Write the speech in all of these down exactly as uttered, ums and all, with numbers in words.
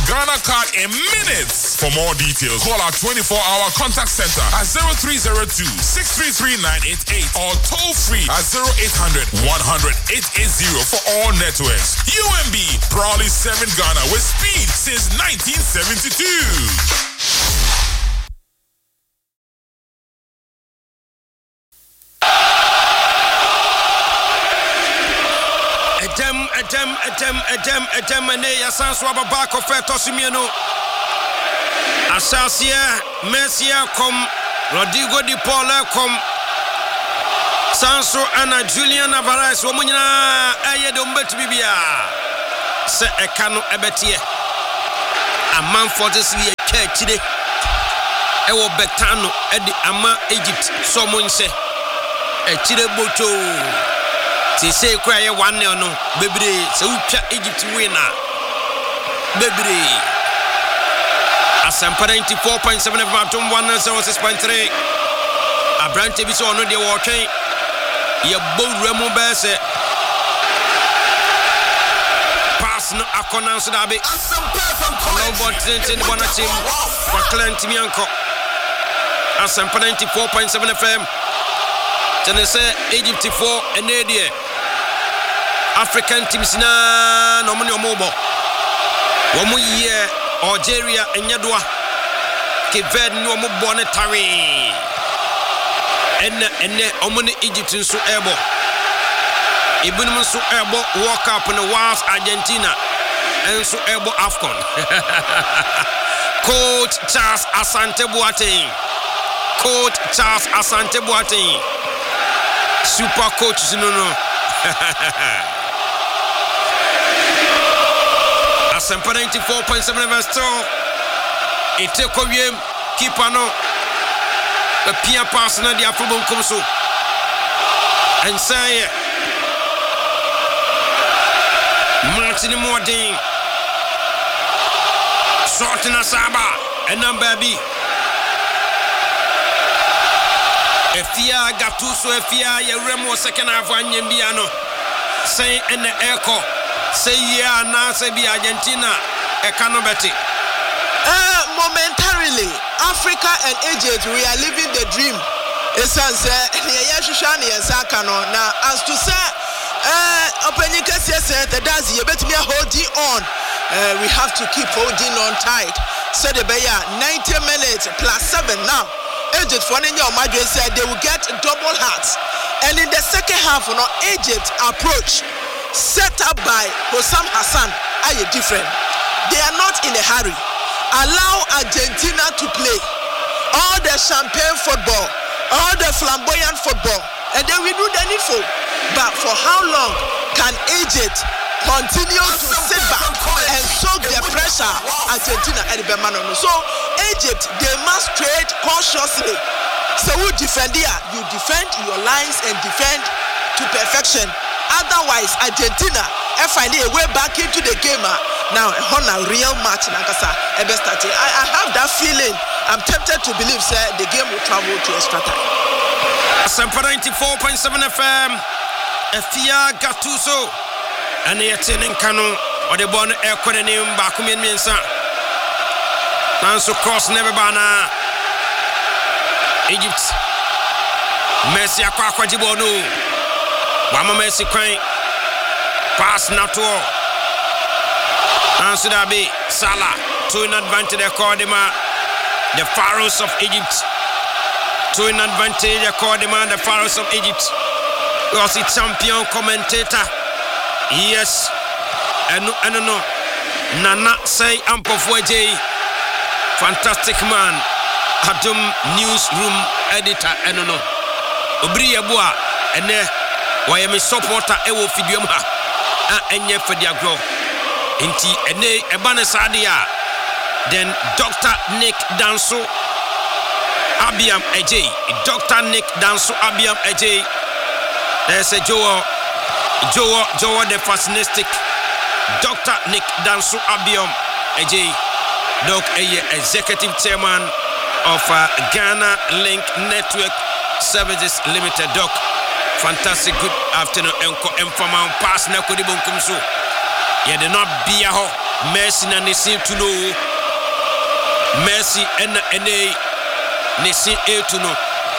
Ghana card in minutes. For more details, call our twenty-four hour contact center at zero three zero two, six three three, nine eight eight or toll free at zero eight hundred, one hundred, eight eight zero for all networks. U M B, proudly serving Ghana with speed since nineteen seventy-two. Edem, edem, edem, edem, edem, ene yasan swaba back of it Tosimiano. Asasia, Messia come, Rodrigo Di Paula come, Sanso Anna Julian Alvarez, Womuna, Ayadombet Bibia, Se Ekano Ebetie, a man for this year, Chile, Ewo Betano, Edi Ama Egypt, someone say, a Chile Boto. They say cry one no baby so Egypt winner baby Asam ninety-four point seven F M one oh six point three Abrante bi so no dey watching ye bowu mu be se pass no akona so da be no bot ten bona team for client mi anko Asam ninety-four point seven F M Tennessee Egypt four enedie African teams na no money omobo womu ye Algeria enyadoa Keved no omobo ne tare enne enne omone Egypt nso ebo ibunum nso ebo World Cup no was Argentina enso ebo AFCON Coach Charles Asante Boateng Coach Charles Asante Boateng super coach no no Asempa ninety-four point seven F M Ete Kowiem keeper no a pia pass na dia fubon kom so and say Martin Moding Sortina Saba and number B Efia Gattuso Efia ye remo second half anyembiano say in the echo say yeah na say be Argentina e canobeti uh momentarily Africa and Egypt we are living the dream essence eh ya hwehwa na yensaka no na as to say uh openika say the dance you betimi holding on uh, we have to keep holding on tight said the beya ninety minutes plus seven now Egypt for Nenya Omadwe said they will get double hats. And in the second half, you know, Egypt approach set up by Hossam Hassan are different. They are not in a hurry. Allow Argentina to play all the champagne football, all the flamboyant football, and then we do the needful. But for how long can Egypt continue to sit back and soak the pressure Argentina and Bemano? So Egypt, they must trade cautiously. So we defend here, you defend your lines and defend to perfection. Otherwise, Argentina, if I need a way back into the game now, on a real match, I, I have that feeling. I'm tempted to believe, sir, the game will travel to extra time. Asempa ninety-four point seven F M, Efia Gattuso. And yet in Kano or the born air name Bakumin Minsa. Nanso cross never bana Egypt. Messi Aqua Jibono. Wama Messi crying. Pass Nato. Nanso Dabi Salah. To in advantage the Cordima. The Pharaohs of Egypt. To in advantage the Cordima, the Pharaohs of Egypt. Was the champion commentator. Yes, and no, and no, Nana say Ampofweje, fantastic man, Adum newsroom editor, and no, Obriya Boa, and there, why am a supporter, Ewo Fidium, and yet for their grow. Inti, and they, Ebane Sadia, then Doctor Nick Danso, Abiam Ej, Doctor Nick Danso, Abiam Ej, there's a Joe. Joe, Joe the fascistic Doctor Nick Danso Abiom Ej Doc Eye Executive Chairman of uh, Ghana Link Network Services Limited. Doc, fantastic good afternoon. Enko Enfama pass na kodi bonkum so. Ye de not be a ho Messi na nesi tuno. Messi ena ene nesi etuno.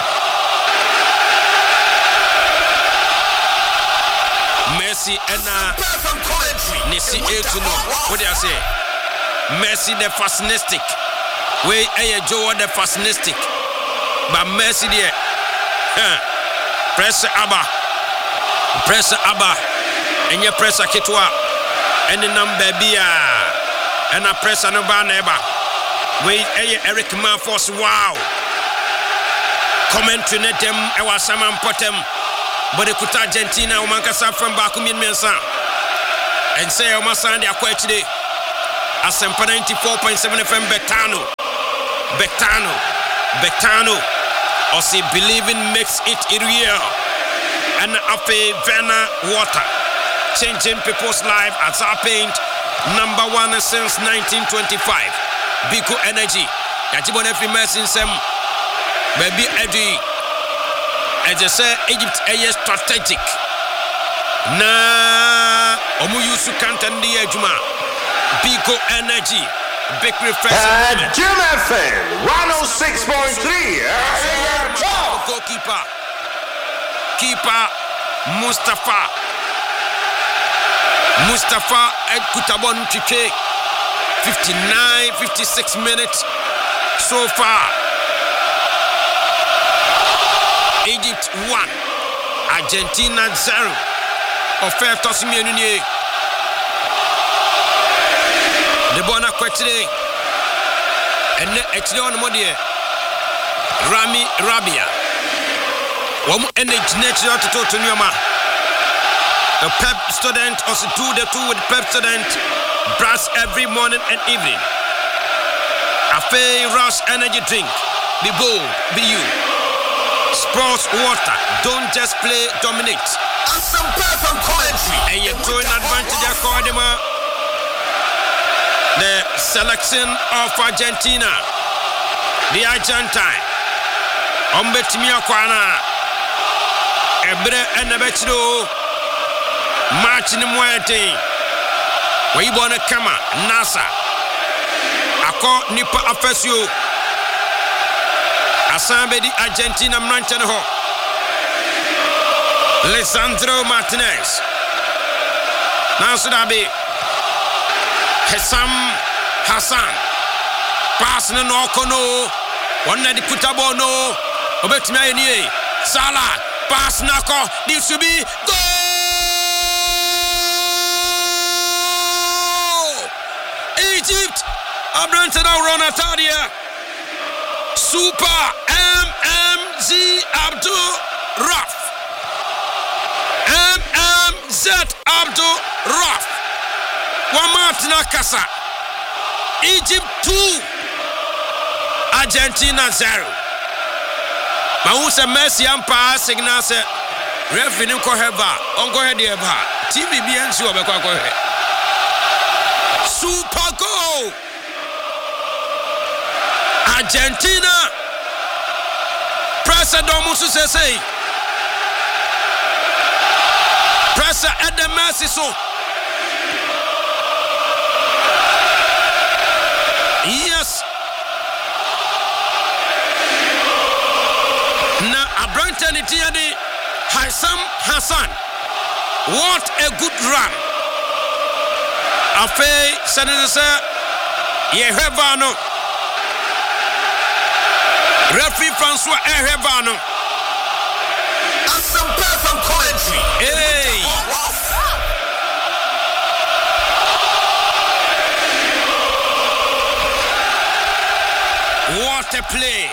Messi ena nesi etuno. What do I say? Messi the fascinistic. We aye Joe the fascinistic. But Messi there. Huh. Press Abba. Press Abba. And your press Kitwa. And the number Bia. And a press no baneba. We aye Eric Manfos. Wow. Comment to net them. I was some potem. But the Kuta Argentina. Umankasa from Bakumin Mensa. And say Omasan they are quite today. Asempa ninety-four point seven F M Betano. Betano. Betano. Or say believing makes it real. And Afe Vena water. Changing people's life as our paint. Number one since nineteen twenty-five. Biko Energy. Yatibon every message sem. Baby Eddie. As I say, Egypt is strategic. Na Omu Yusu Kantandi Ejuma. Biko Energy. Big refreshing. Jim F M one oh six point three. Goalkeeper. Keeper Mustafa. Mustafa Ed Kutabon Piqué. fifty-nine, fifty-six minutes so far. Egypt one. Argentina zero. Offer Tosimi Enunye. The Bona Quetide and Echleon Modie Rami Rabia. One energy natural to talk to Nyama. The Pep student also do the two with Pep student brush every morning and evening. Afe Rush energy drink. Be bold, be you. Sports water. Don't just play, dominate. And some perfect commentary. And you're throwing advantage according to the selection of Argentina. The Argentine. Ombetimia Kwana. Ebre and Abetino. March in the Muerte. We born a Kama. NASA. Ako Nipa Afesio. Asambe di Argentina Mranchen Ho. Lisandro Martinez. Nansudabi. Hesam Hassan. Pass no no kono. One na di kutabo no. Obetimi ayeni. Salah. Pass nako. This should be goal. Egypt. Abrante now run Atadia. Super M M Z Abdul Raf. M M Z Abdul Raf. Wamatina Kasa. Egypt two. Argentina zero. But who's a Messi and pass signal say referee no ko heba. On go head there ba. T V B N C o be ko ko he. Super goal. Argentina. Pressure Domusu say. Pressure at the Messi so. Yes. Now Abrante Nitiani Hassam Hassan. What a good run. Afe Sanisa Yehevano. Referee Francois Ehevano. And some perfect commentary. Hey. What a play.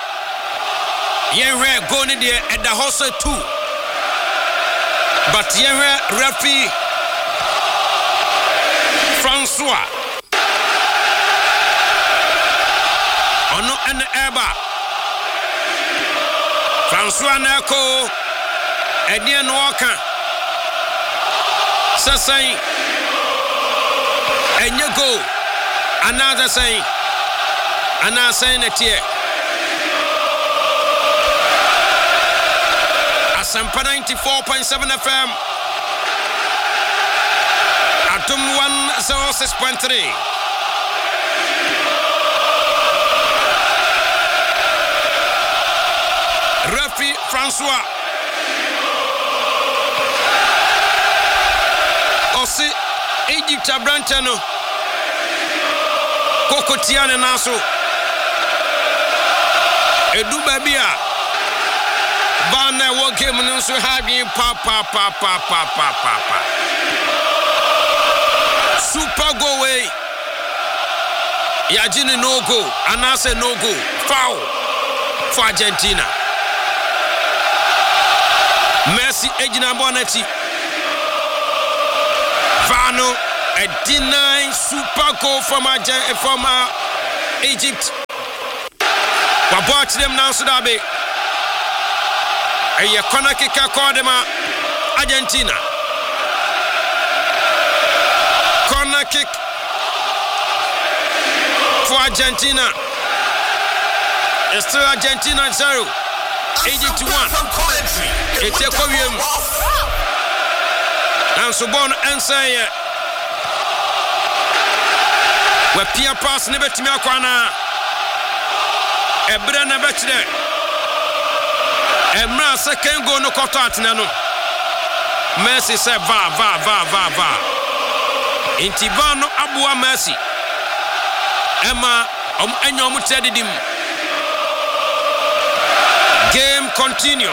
Yenre going there at the hustle too. But Yenre referee Francois Ono and Eba Francois Nako Edian Walker Sasai and you go another saying another saying it here. Asampa ninety-four point seven F M. Khartoum one oh six point three. Referee Francois Osi Egypt Abrantano Kokotiane Naso Edu Babia Bana wo game no so habi pa pa pa pa pa pa pa super go way Yajini no go Anase no go foul for Argentina. Messi Ejina Bonnetti Vano a deny super goal from Argentina, from uh, Egypt. But watch them now, Sudabe. A corner kick called them Argentina. Corner kick for Argentina. It's still Argentina zero. Egypt one. It's a Korean. And so bon answer here. We Pierre pass never to me akwana. Ebra na betde. Emra second go no quarter atina no. Messi say va va va va va. Intibano abua Messi. Emma om enyo mu tedidim. Game continue.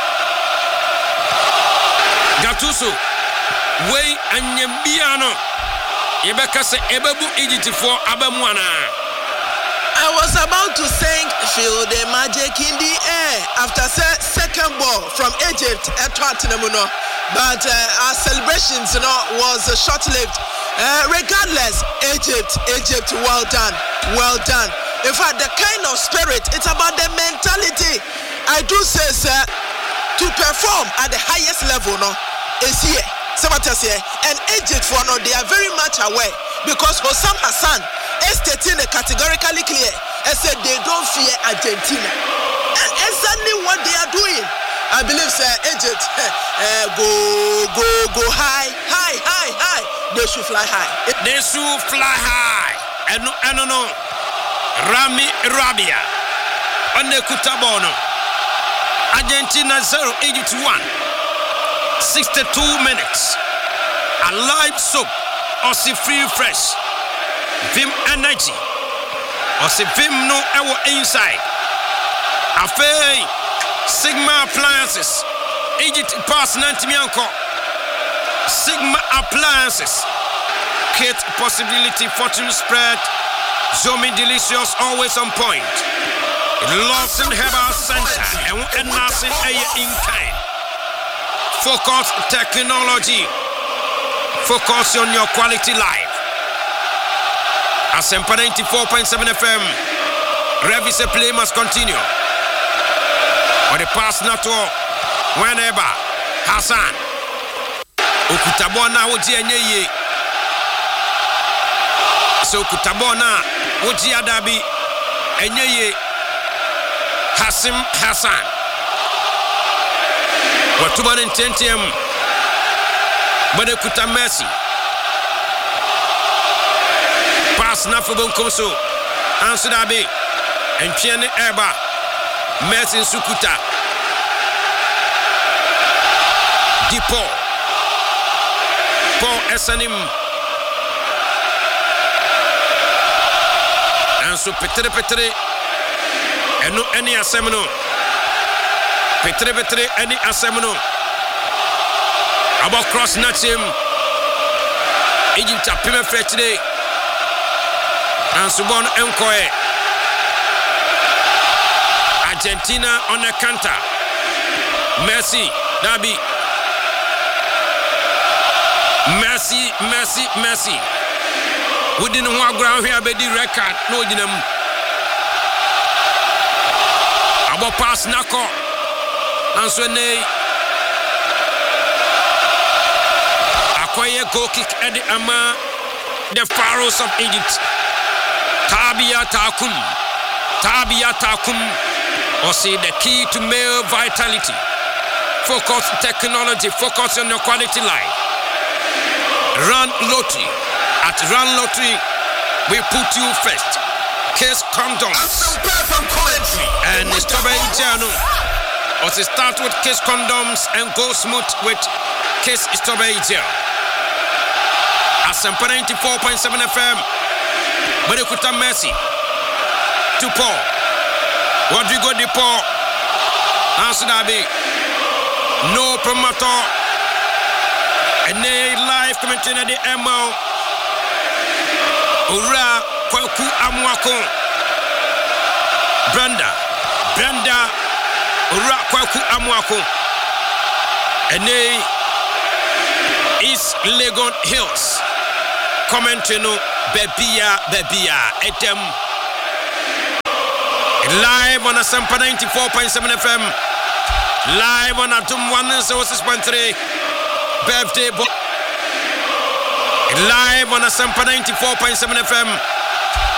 Gattuso way anyambiano. Yebeka se ebebu Egypt for abamuana. I was about to sing Feel the Magic in the Air after se- second ball from Egypt at Tottenham, but uh, our celebrations, you know, was uh, short-lived. Uh, regardless, Egypt, Egypt, well done, well done. In fact, the kind of spirit, it's about the mentality. I do say, sir, to perform at the highest level, no, is here. Sabatas here, and Egypt for no, they are very much aware because Hossam Hassan is stating categorically clear and said they don't fear Argentina, and exactly what they are doing. I believe, sir, Egypt uh, go go go high, high, high, high. They should fly high. They should fly high. And no, and no, Rami Rabia on the Kutabono. Argentina zero, Egypt one. sixty-two minutes. A live soap. Ossi free fresh. Vim energy. Ossi Vim no ewo inside. Afei Sigma appliances. Egypt pass ninety mianko. Sigma appliances. Kate possibility fortune spread. Zomi delicious always on point. Lawson Herbal Center and Nasin Aye in kind. Focus technology. Focus on your quality life. Asempa ninety-four point seven F M. Revis play must continue. Or the pass not to whenever Hassan. Okutabona woji enye. So Okutabona woji adabi enye. Hassim Hassan. Watuban intentium. But Okuta Messi. Pass na fubon komso. Answer dabi. And Piene Eba. Messi Sukuta. Dipo. Paul Esanim. And so Petre Petre. And no any asemino. Petre Petre any asemino. About cross Natim. Egypt Pime Fre today. And Subon Enkoe. Argentina on the counter. Messi, Dabi. Messi, Messi, Messi. We didn't want ground here, but the record. No, didn't. About pass Nako. And so, nay. Akoye goal kick at the Ama. The Pharaohs of Egypt. Tabia Takum. Tabia Takum. Or say the key to male vitality. Focus technology. Focus on your quality life. Run Lottery. At Run Lottery, we put you first. Kiss condoms. And Strawberry Jano. Also start with Kiss condoms and go smooth with Kiss Strawberry Gel. Asempa ninety-four point seven F M. Badekuta Messi. To Paul. Rodrigo de Paul. Answer no promoter. And they live commenting at the M O. Ura Kwaku Amwako. Brenda. Brenda. Ura Kwaku Amwako. And they East Legon Hills. Commenting on Bebia Bebia Etem. Live on Asempa ninety-four point seven F M. Live on Atum one oh six point three. Birthday boy. Live on Asempa ninety-four point seven F M.